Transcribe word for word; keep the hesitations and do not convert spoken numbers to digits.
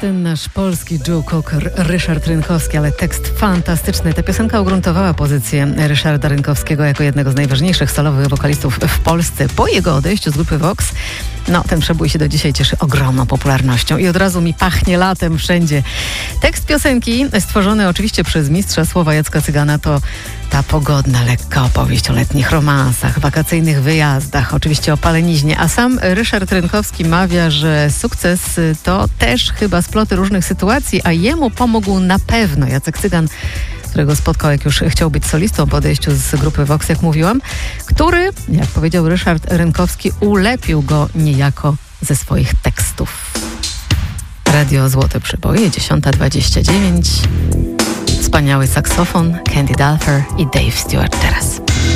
Ten nasz polski Joe Cocker, Ryszard Rynkowski, ale tekst fantastyczny. Ta piosenka ugruntowała pozycję Ryszarda Rynkowskiego jako jednego z najważniejszych solowych wokalistów w Polsce. Po jego odejściu z grupy Vox, no ten przebój się do dzisiaj cieszy ogromną popularnością i od razu mi pachnie latem wszędzie. Tekst piosenki, stworzony oczywiście przez mistrza słowa Jacka Cygana, to ta pogodna, lekka opowieść o letnich romansach, wakacyjnych wyjazdach, oczywiście o paleniźnie, a sam Ryszard Rynkowski mawia, że sukces to też chyba sploty różnych sytuacji, a jemu pomógł na pewno Jacek Cygan, którego spotkał, jak już chciał być solistą po odejściu z grupy Vox, jak mówiłam, który, jak powiedział Ryszard Rynkowski, ulepił go niejako ze swoich tekstów. Radio Złote Przeboje, dziesiąta dwadzieścia dziewięć. Wspaniały saksofon, Candy Dulfer i Dave Stewart teraz.